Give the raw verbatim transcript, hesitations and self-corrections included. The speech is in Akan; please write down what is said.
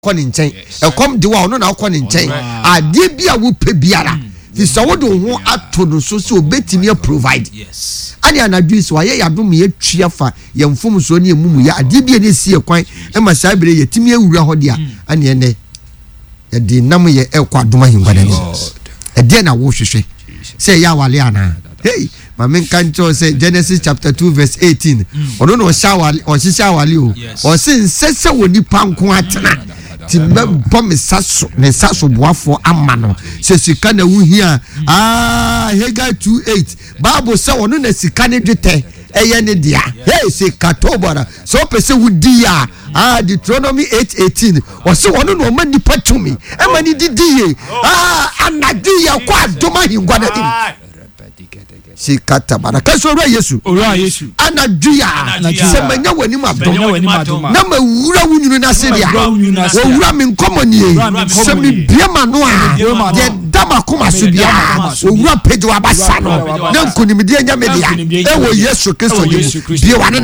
kɔne nkyɛn ɛkɔm de wa ɔno na ɔkɔne nkyɛn ade bia wo pɛ biara fi sɛ wo de ho ato no so so obetimi provide yes ani anadwi so ayɛ yadom ye twia fa ye mfom so ne emumu ya ade bia ne sie kwan e ma saa bere ye timi awura hɔ dia ani ene ye de nam ye ekɔ adom ahengwa ne e de na wo hwehwe sɛ ya wale ana hey ma men kan to say Genesis chapter two verse eighteen ɔno no shawale o shawale o o sin sese woni panko atena ti bɔ me saso ne saso boafo ama no se sika na wuhia ah Haggai two eight Bible say wono na sika ne dwetɛ eye ne dia hey se katobara so pese wudi ya ah Deuteronomy eight eighteen o se wono no ma nipa tumi e ma ni didiye ah anadi ya kwa adoma hingwa na dim si katabara kaso ora Yesu ora Yesu anadua se manya wani madom na ma wura wunyunu na se dia wo wura me nkomanie se me biema no a ye dama koma so bia wo wura pejo abasa no na nkonimdi anya me dia e wo Yesu Kristo ye bia